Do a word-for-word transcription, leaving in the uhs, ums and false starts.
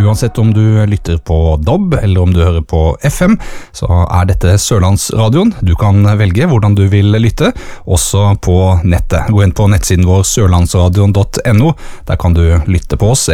Uansett om du lytter på D A B eller om du hører på F M, så er dette Sørlandsradioen. Du kan velge hvordan du vil lytte, også på nettet. Gå inn på nettsiden vår sørlandsradion punktum no, der kan du lytte på oss